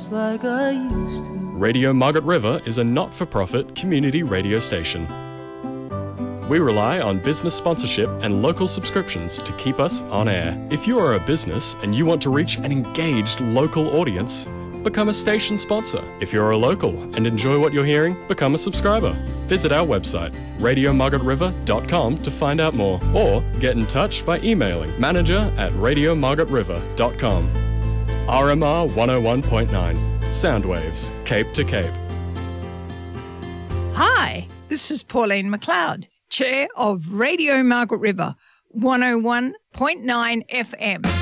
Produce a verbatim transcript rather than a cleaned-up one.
just like I used to. Radio Margaret River is a not-for-profit community radio station. We rely on business sponsorship and local subscriptions to keep us on air. If you are a business and you want to reach an engaged local audience, become a station sponsor. If you're a local and enjoy what you're hearing, become a subscriber. Visit our website, radio margaret river dot com, to find out more, or get in touch by emailing manager at radio margaret river dot com. R M R one oh one point nine, Soundwaves, Cape to Cape. Hi, this is Pauline McLeod, Chair of Radio Margaret River, one oh one point nine F M.